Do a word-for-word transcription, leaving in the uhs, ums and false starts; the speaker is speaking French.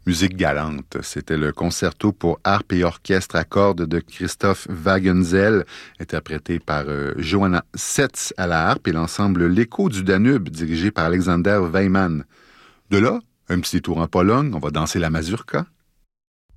Musique galante, c'était le concerto pour harpe et orchestre à cordes de Christoph Wagenzel, interprété par euh, Johanna Setz à la harpe et l'ensemble L'Écho du Danube, dirigé par Alexander Weimann. De là, un petit tour en Pologne, on va danser la mazurka.